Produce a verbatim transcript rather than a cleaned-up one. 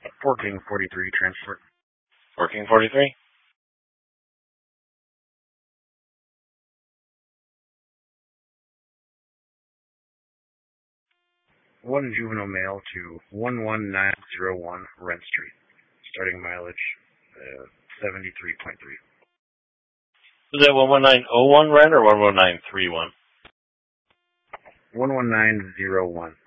Fort King forty-three, transport. Fort King forty-three. One juvenile male to one one nine zero one Rent Street. Starting mileage uh, seventy-three point three. Is that one one nine oh one Rent or one one nine three one? one one nine zero one.